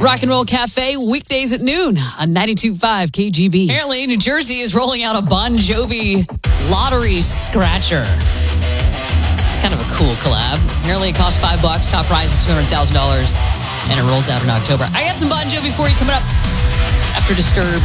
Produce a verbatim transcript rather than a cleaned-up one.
Rock and Roll Cafe, weekdays at noon on ninety-two point five K G B. Apparently, New Jersey is rolling out a Bon Jovi lottery scratcher. It's kind of a cool collab. Apparently, it costs five bucks. Top prize is two hundred thousand dollars, and it rolls out in October. I got some Bon Jovi for you coming up after Disturbed.